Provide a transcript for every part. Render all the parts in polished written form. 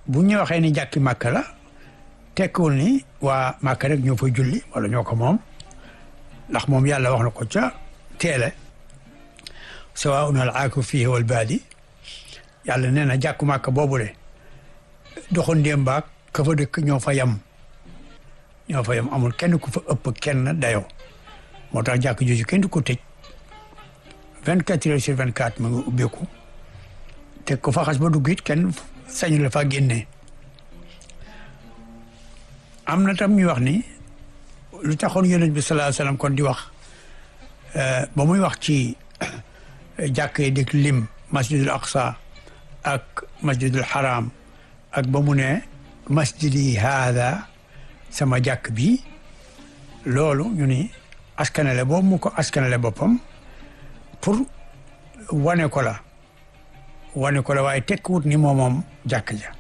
bu ñu waxee ni jàkki Màkka la tekkiwul ni waa Màkka rek ñoo fay julli wala ñoo ko moom ndax moom yàlla wax na ko ca teele sawaa'un al-aakifu fiihi wal baadi yàlla nee na jàkku Màkka boobule doxandéem baak ka fa dëkk ñoo fa yem amul kenn ku fa ëpp kenn dayoo moo tax jàkk jooju kenn du ko tëj 24 heures sur 24 ma nga ubbeeku te ko fa xas ba dugg it kenn sañu la fa génnee am na tam ñu wax ni lu taxoon yonent bi sallallahu alayhi wasallam kon di wax ba muy wax ci jàkk yi dik lim masjidul aqsa ak masjidul haram ak ba mu ne masjidi haada sama jàkk bi loolu ñu ni askanale boobu mu ko askanale boppam pour wane ko la waaye tekkiwut ni moom jàkk ja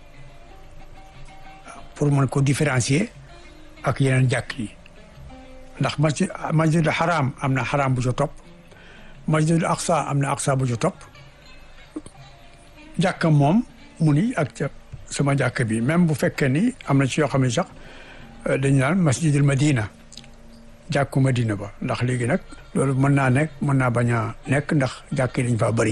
pour mën ko différencier ak yeneen jàkk yi ndax masjidul haram am na haram bu ca topp masjidul aqsa am na aqsa bu ca topp jàkkam moom mu ni ak ca sama jàkk bi même bu fekkee ni am na ci yoo xam ne sax dañu naan masjidul madina jàkku madina ba ndax léegi nag loolu mën naa nekk mën naa bañ a nekk ndax jàkk yi dañ faa bëri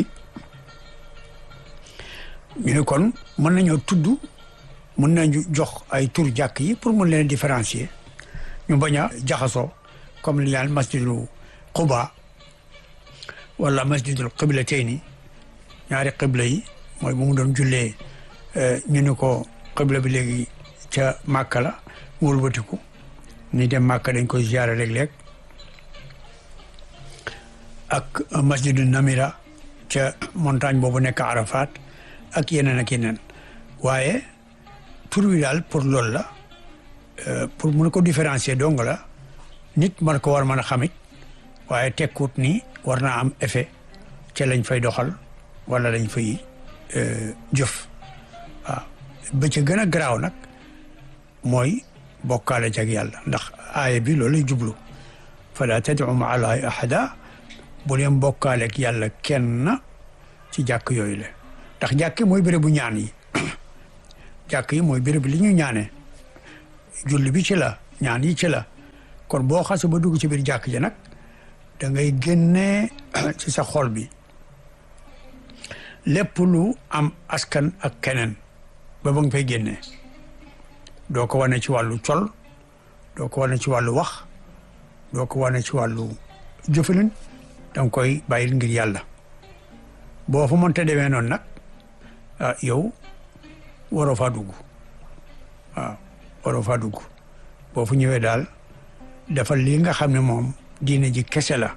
ñu ne kon mën nañoo tudd mën nañu jox ay tur jàkk yi pour mën leen différencier ñu bañ a jaxasoo comme li ñaan masjidul quba wala masjidul qiblatayni ñaari qibla yi mooy bu mu doon jullee ñu ne ko qibla bi léegi ca Màkka la mu wëlbatiku ni dem Màkka dañ koy ziyaare léeg-léeg ak masjidu Namira ca montagne boobu nekk Arafat ak yeneen waaye tur wi daal pour loolu la pour mën ko différencier dong la nit mën ko war mën a xamit waaye tekkut ni war naa am effet ca lañ fay doxal wala lañ fay jëf waaw ba ca gën a garaaw nag mooy bokkaale ci ak yàlla ndax aaya bi loolu lay jublu fala tad'u ma'a Allahi ahada bu leen bokkaale ak yàlla kenn ci jàkk yooyu la ndax jàkk mooy bérébu ñaan yi jàkk yi mooy béréb li ñu ñaane julli bi ci la ñaan yi ci la kon boo xase ba dugg ci biir jàkk ji nag da ngay génnee ci sa xol bi lépp lu am askan ak keneen ba nga fay génnee doo ko wane ci wàllu col doo ko wane ci wàllu wax doo ko wane ci wàllu jëfalin danga koy bàyyil ngir yàlla boo fa mënta demee noonu nag yow waroo faa dugg waroo faa dugg boo fu ñëwee daal defal lii nga xam ne moom diine ji kese la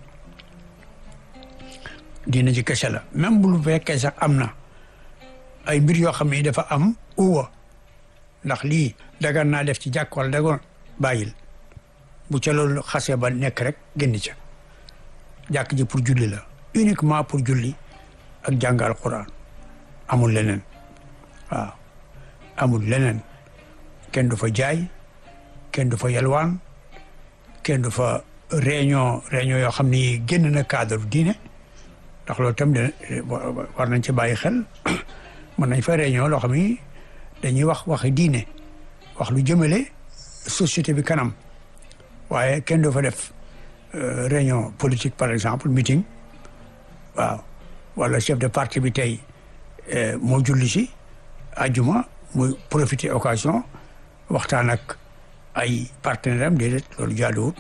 diine ji kese la même bu lu fekkee sax am na ay mbir yoo xam ne dafa am uwa ndax lii dagan naa def ci jàkk wala dagan bàyyil bu ca loolu xasee ba nekk rek génn ca jàkk ji pour julli la uniquement pour julli ak jàng alquran amul leneen waaw amul leneen kenn du fa jaay kenn du fa yalwaan kenn du fa réunion yoo xam ni génn na cadre diine ndax loolu tam war nañ ci bàyyi xel mën nañ fa réunion loo xam ni dañuy waxi diine wax lu jëmale société bi kanam waaye kenn du fa def réunion politique par exemple meeting waaw wala chef de parti bi tey moo julli si ajuma muy profiter occasion waxtaan ak ay partenaire am déedéet loolu jaaduwut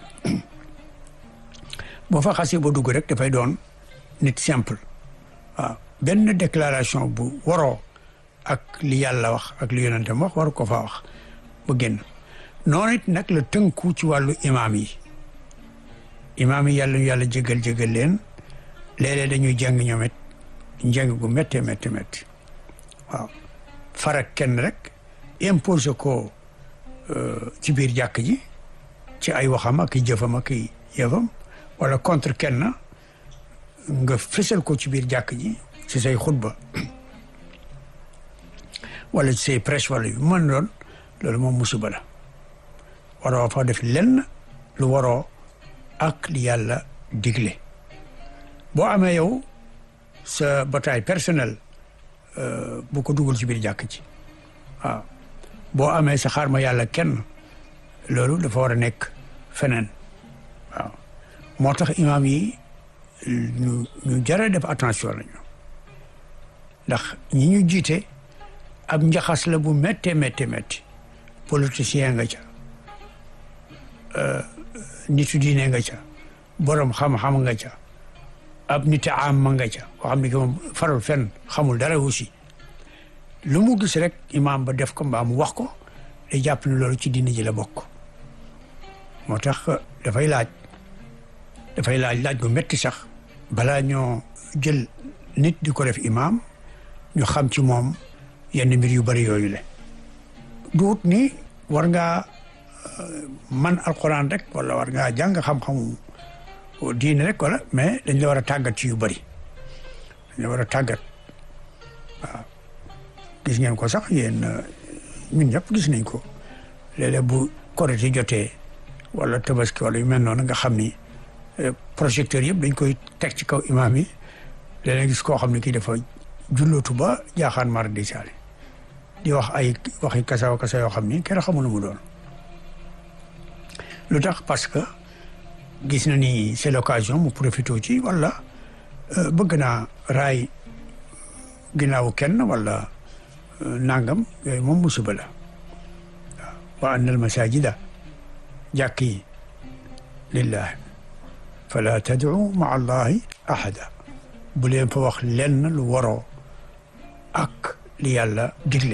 boo fa xasee ba dugg rek dafay doon nit simple waaw benn déclaration bu waroo ak li yàlla wax ak li yonentam wax waru ko fa wax ba génn noonu it nag la tënku ci wàllu imaam yi yàlla ñu yàlla jégal leen léeg-léeg dañuy jàng ñoom it njàng gu métti waaw farak kenn rek imposé ko ci biir jàkk ji ci ay waxam ak i jëfam ak i yëfam wala contre kenn nga fësal ko ci biir jàkk ji ci say xutba wala ci say prêche wala yu mën doon loolu moom musiba la waroo fa def lenn lu waroo ak li yàlla digle boo amee yow sa bataille personnelle bu ko dugal ci biir jàkk ci waaw boo amee sa xaar ma yàlla kenn loolu dafa war a nekk feneen waaw moo tax imaam yi ñu jara def attention lañu ndax ñi ñu jiite ab njaxas la bu méttee métti politicien nga ca nitu diine nga ca borom xam-xam nga ca ab nit am ma nga ca koo xam ne ki moom farul fenn xamul dara aussi lu mu gis rek imaam ba def ko mbaa mu wax ko day jàpp ne loolu ci diine ji la bokk moo tax dafay laaj gu métti sax balaa ñoo jël nit di ko def imaam ñu xam ci moom yenn mbir yu bari yooyu le duut ni war ngaa man alquran rek wala war ngaa jàng xam-xamu diine rek wala mais dañ la war a tàggat ci yu bari dañ la war a tàggat waaw gis ngeen ko sax yéen ñun ñëpp gis nañ ko léeg-léeg bu korite jotee wala tabaski wala yu mel noonu nga xam ni projecteur yëpp dañ koy teg ci kaw imaam yi léeg-léeg gis koo xam ne kii dafa jullootu ba jaaxaan mar di saali di wax ay waxi kasa yoo xam ni kenn xamul lu mu doon lu tax parce que gis na ni c'est l'occasion mu profité ci wala bëgg naa raay ginnaawu kenn wala nangam yooyu moom musiba la waaw wa anna al masajida jàkk yi lillahi fala tad'u ma'a allahi ahada bu leen fa wax lenn lu waroo ak li yàlla digle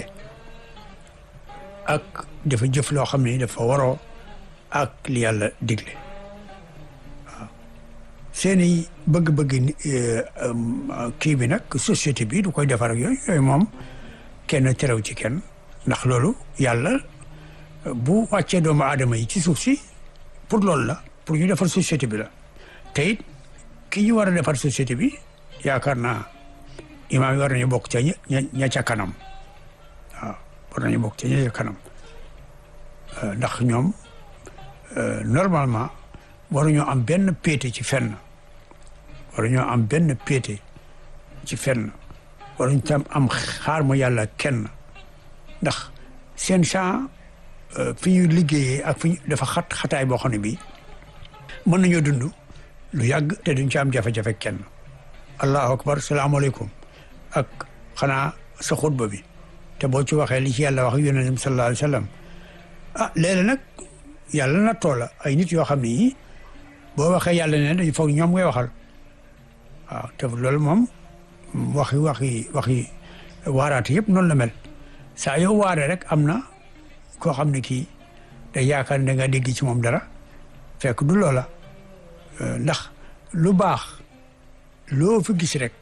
ak dafa jëf loo xam ne dafa waroo ak li yàlla digle waaw seeni bëgg-bëgg kii bi nag société bi du koy defar ak yooyu moom kenn terew ci kenn ndax loolu yàlla bu wàccee doomu aadama yi ci suuf si pour loolu la pour ñu defar société bi la te it ki ñu war a defar société bi yaakaar naa imaam yi war nañu bokk ca ña ca kanam waaw war nañu bokk ca ña ca kanam ndax ñoom normalement waruñoo am benn péete ci fenn waruñoo am benn péete ci fenn waruñ tam am xaar ma yàlla kenn ndax seen champ fi ñu liggéeyee ak fi ñu dafa xataay boo xam ne bii mën nañoo dund lu yàgg te duñ ci am jafe-jafe kenn allahu akbar salaamaaleykum ak xanaa sa xutba bi te boo ci waxee li ci yàlla wax yonent bi sallallahu alayhi wa sallam léeg-léeg nag yàlla na toola ay nit yoo xam ne yi boo waxee yàlla ne dañu foog ñoom ngay waxal waaw te loolu moom waxi waaraate yëpp noonu la mel saa yow waare rek am na koo xam ne kii day yaakaar ne da nga dégg ci moom dara fekk du loola ndax lu baax loo fi gis rek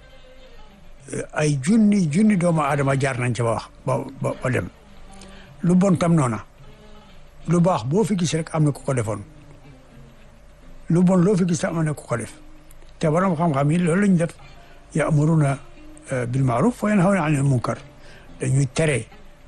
ay junni doomu aadama jaar nañ ca ba wax ba dem lu bon tam noona lu baax boo fi gis rek am na ku ko defoon lu bon loo fi gis tam am na ku ko def te borom xam-xam yi loolu lañ def ya'muruna bil ma'ruf wa yanhawna 'anil munkar dañuy tere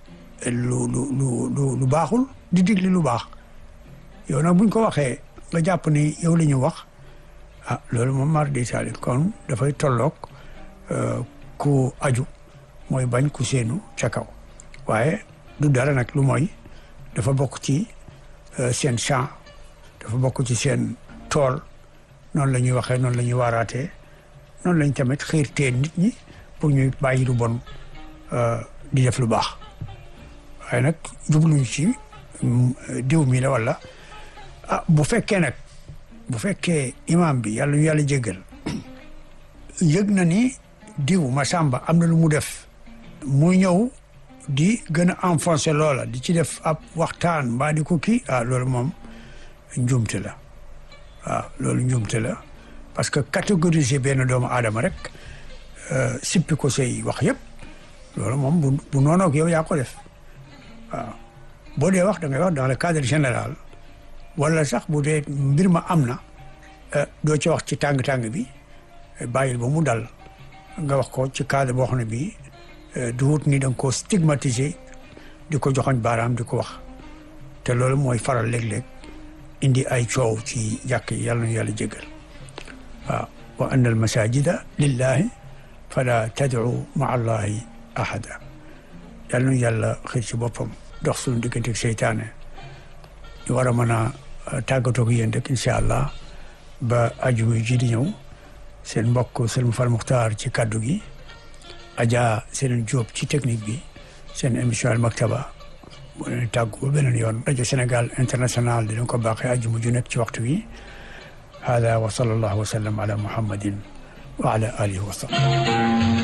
lu baaxul di digli lu baax yow nag buñ ko waxee nga jàpp ni yow la ñu wax loolu moom mar di sali kon dafay tolloog ku aju mooy bañ ku seenu ca kaw waaye du dara nag lu mooy dafa bokk ci seen champ dafa bokk ci seen tool noonu la ñuy waxee noonu la ñuy waaraatee noonu lañ tamit xiirtee nit ñi pour ñuy bàyyi lu bon di def lu baax waaye nag jubluñ ci diw mi la wala bu fekkee imam bi yàlla ñu yàlla jéggal yëg na ni diw Masamba am na lu mu def mu ñëw di gën a enfoncé loola di ci def ab waxtaan mbaa di ko kii loolu moom njuumte la loolu njuumte la parce que catégoriser benn doomu aadama rek sippi ko say wax yëpp loolu moom bu noonoog yow yaa ko def boo dee wax da ngay wax dans le cadre général wala sax bu dee mbir ma am na doo ci wax ci tàng-tàng bi bàyyil ba mu dal nga wax ko ci cadre boo xam ne bii du wut ni da nga koo stigmatiser di ko joxoñ baaraam di ko wax te loolu mooy faral léeg-léeg indi ay coow ci jàkk yi yàlla na yàlla jéggal wa anna al masajida lillahi fala tad'u ma'a allahi ahada yal na yàlla xëy ci boppam dox suñu diggante ak seytaane ñu war a mën a tàggatoo ak yéen rek incha allah ba aju ji di ñëw seen mbokk Serigne Fall Muxtaar ci kaddu gi Adja Serigne Diop ci technique bi seen émission Al Maktaba bu leen tàggu ba beneen yoon rajo Sénégal international dinañ ko baaxee aju mu ju nekk ci waxtu wi hada wa sallallahu wa sallam ala muhammadin wa ala alihi wa sallam